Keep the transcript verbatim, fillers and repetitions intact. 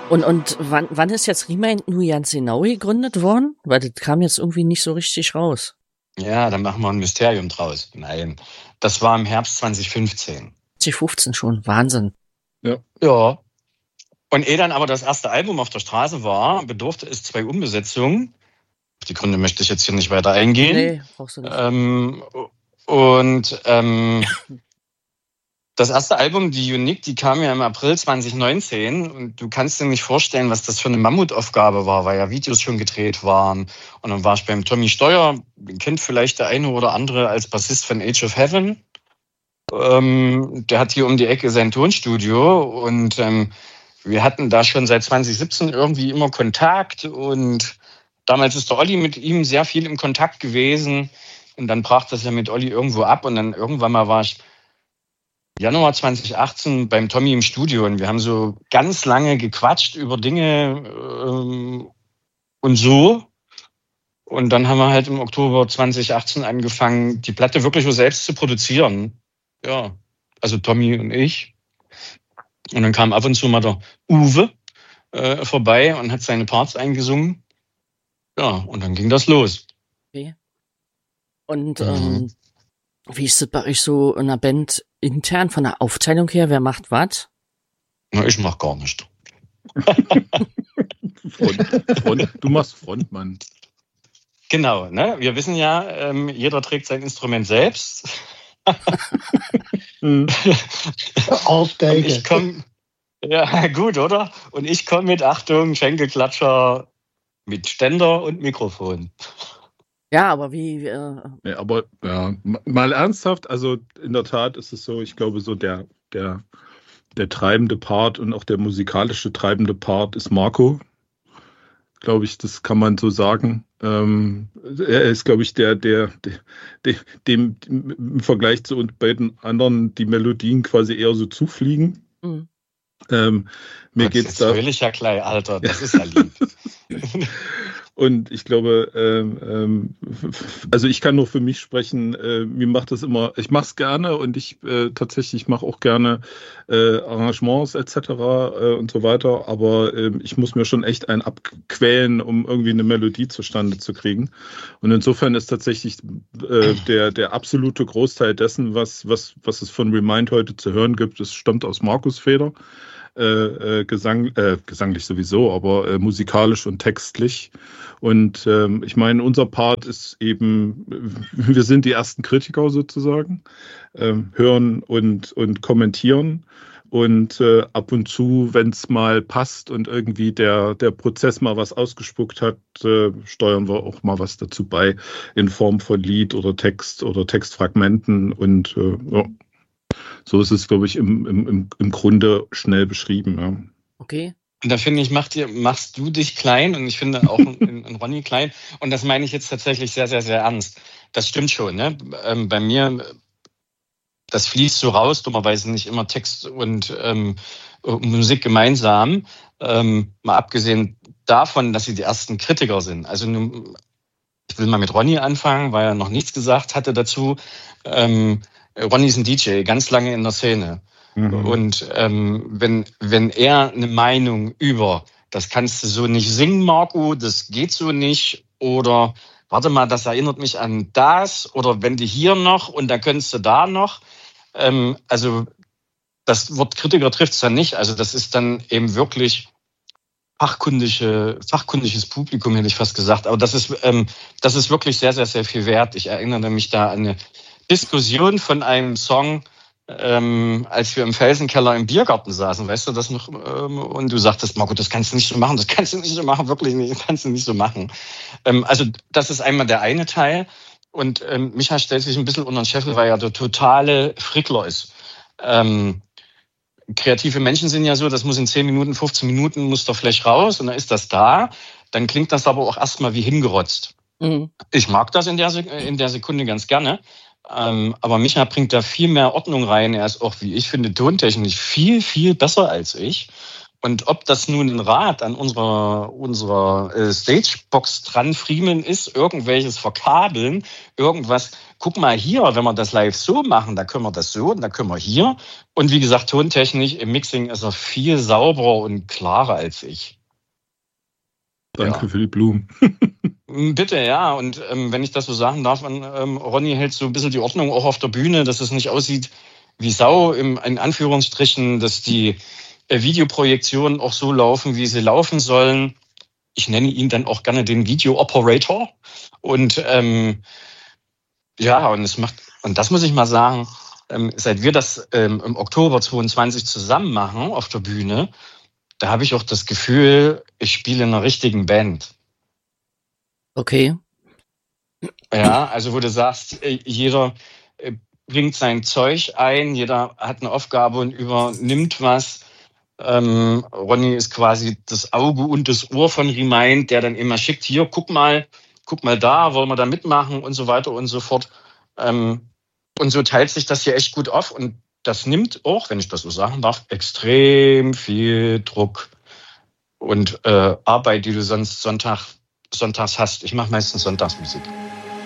Und, und wann, wann ist jetzt Remind Nu ganz genau gegründet worden? Weil das kam jetzt irgendwie nicht so richtig raus. Ja, dann machen wir ein Mysterium draus. Nein, das war im Herbst zwanzig fünfzehn. zwanzig fünfzehn schon, Wahnsinn. Ja. Ja. Und ehe dann aber das erste Album auf der Straße war, bedurfte es zwei Umbesetzungen. Auf die Gründe möchte ich jetzt hier nicht weiter eingehen. Nee, brauchst du nicht. Ähm, und ähm, das erste Album, die Unique, die kam ja im April zwanzig neunzehn. Und du kannst dir nicht vorstellen, was das für eine Mammutaufgabe war, weil ja Videos schon gedreht waren. Und dann war ich beim Tommy Steuer, den kennt vielleicht der eine oder andere als Bassist von Age of Heaven. Ähm, der hat hier um die Ecke sein Tonstudio und ähm, wir hatten da schon seit zwanzig siebzehn irgendwie immer Kontakt und damals ist der Olli mit ihm sehr viel im Kontakt gewesen und dann brach das ja mit Olli irgendwo ab und dann irgendwann mal war ich Januar zwanzig achtzehn beim Tommy im Studio und wir haben so ganz lange gequatscht über Dinge ähm, und so. Und dann haben wir halt im Oktober zwanzig achtzehn angefangen, die Platte wirklich so selbst zu produzieren. Ja, also Tommy und ich. Und dann kam ab und zu mal der Uwe äh, vorbei und hat seine Parts eingesungen. Ja, und dann ging das los. Okay. Und Mhm. ähm, wie ist das bei euch so in der Band intern von der Aufteilung her? Wer macht was? Na, ich mach gar nicht. Front, Front, du machst Frontmann. Genau, ne? Wir wissen ja, ähm, jeder trägt sein Instrument selbst. Mhm. Und ich komme, ja gut, oder? Und ich komme mit, Achtung, Schenkelklatscher, mit Ständer und Mikrofon. Ja, aber wie... Äh, Ja, aber ja, mal ernsthaft, also in der Tat ist es so, ich glaube so der, der, der treibende Part und auch der musikalische treibende Part ist Marco. Glaube ich, das kann man so sagen. Ähm, er ist, glaube ich, der, der, der, der, dem im Vergleich zu uns beiden anderen die Melodien quasi eher so zufliegen. mhm. Ähm, mir Gott, geht's jetzt da. heul ich ja gleich, Alter, das ist ja lieb. Und ich glaube, ähm, ähm, also ich kann nur für mich sprechen, äh, mir macht das immer, ich mache es gerne und ich äh, tatsächlich mache auch gerne äh, Arrangements et cetera äh, und so weiter, aber äh, ich muss mir schon echt einen abquälen, um irgendwie eine Melodie zustande zu kriegen. Und insofern ist tatsächlich äh, der, der absolute Großteil dessen, was, was, was es von Remind heute zu hören gibt, das stammt aus Markus Feder. Äh, äh, Gesang, äh, gesanglich sowieso, aber äh, musikalisch und textlich. Und ähm, ich meine, unser Part ist eben, wir sind die ersten Kritiker sozusagen, ähm, hören und, und kommentieren. Und äh, ab und zu, wenn es mal passt und irgendwie der, der Prozess mal was ausgespuckt hat, äh, steuern wir auch mal was dazu bei in Form von Lied oder Text oder Textfragmenten und äh, ja. So ist es, glaube ich, im, im, im Grunde schnell beschrieben. Ja. Okay. Und da finde ich, mach dir, machst du dich klein und ich finde auch in, in Ronny klein. Und das meine ich jetzt tatsächlich sehr, sehr, sehr ernst. Das stimmt schon. Ne? Ähm, bei mir, das fließt so raus, dummerweise nicht immer Text und ähm, Musik gemeinsam. Ähm, mal abgesehen davon, dass sie die ersten Kritiker sind. Also ich will mal mit Ronny anfangen, weil er noch nichts gesagt hatte dazu. Ähm, Ronny ist ein D J, ganz lange in der Szene. Mhm. Und ähm, wenn, wenn er eine Meinung über, das kannst du so nicht singen, Marco, das geht so nicht, oder warte mal, das erinnert mich an das, oder wenn du hier noch und dann könntest du da noch. Ähm, also das Wort Kritiker trifft es dann nicht. Also das ist dann eben wirklich fachkundige, fachkundiges Publikum, hätte ich fast gesagt. Aber das ist, ähm, das ist wirklich sehr, sehr, sehr viel wert. Ich erinnere mich da an eine Diskussion von einem Song, ähm, als wir im Felsenkeller im Biergarten saßen, weißt du das noch? Ähm, und du sagtest, Marco, das kannst du nicht so machen, das kannst du nicht so machen, wirklich nicht, das kannst du nicht so machen. Ähm, also das ist einmal der eine Teil. Und ähm, Micha stellt sich ein bisschen unter den Scheffel, weil er der totale Frickler ist. Ähm, kreative Menschen sind ja so, das muss in zehn Minuten, fünfzehn Minuten, muss der Flash raus und dann ist das da. Dann klingt das aber auch erstmal wie hingerotzt. Mhm. Ich mag das in der, in der Sekunde ganz gerne. Ähm, aber Micha bringt da viel mehr Ordnung rein. Er ist auch, wie ich finde, tontechnisch viel, viel besser als ich. Und ob das nun ein Rad an unserer, unserer äh, Stagebox dran friemeln ist, irgendwelches verkabeln, irgendwas. Guck mal hier, wenn wir das live so machen, da können wir das so und da können wir hier. Und wie gesagt, tontechnisch im Mixing ist er viel sauberer und klarer als ich. Danke Ja. für die Blumen. Bitte, ja. Und ähm, wenn ich das so sagen darf, ähm, Ronny hält so ein bisschen die Ordnung auch auf der Bühne, dass es nicht aussieht wie Sau, im, in Anführungsstrichen, dass die äh, Videoprojektionen auch so laufen, wie sie laufen sollen. Ich nenne ihn dann auch gerne den Video-Operator. Und ähm, ja, und es macht, und das muss ich mal sagen, ähm, seit wir das ähm, im Oktober zweiundzwanzig zusammen machen auf der Bühne, da habe ich auch das Gefühl, ich spiele in einer richtigen Band. Okay. Ja, also wo du sagst, jeder bringt sein Zeug ein, jeder hat eine Aufgabe und übernimmt was. Ähm, Ronny ist quasi das Auge und das Ohr von Remind, der dann immer schickt, hier, guck mal, guck mal da, wollen wir da mitmachen und so weiter und so fort. Ähm, und so teilt sich das hier echt gut auf und das nimmt auch, wenn ich das so sagen darf, extrem viel Druck und äh, Arbeit, die du sonst Sonntag, sonntags hast. Ich mache meistens Sonntagsmusik.